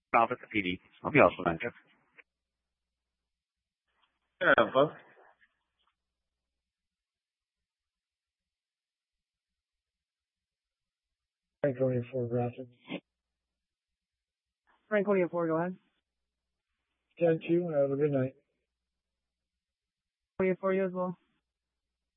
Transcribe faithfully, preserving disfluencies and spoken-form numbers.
Office of P D. I'll be also manager. Yeah, folks. Franconia four, Grafton. Franconia four, go ahead. ten two, have a good night. Franconia four, you as well.